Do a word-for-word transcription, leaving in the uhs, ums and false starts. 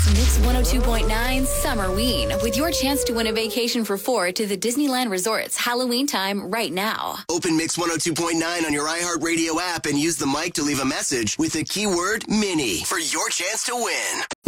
It's Mix one oh two point nine Summerween with your chance to win a vacation for four to the Disneyland Resort's Halloween time right now. Open Mix one oh two point nine on your iHeartRadio app and use the mic to leave a message with the keyword Mini for your chance to win.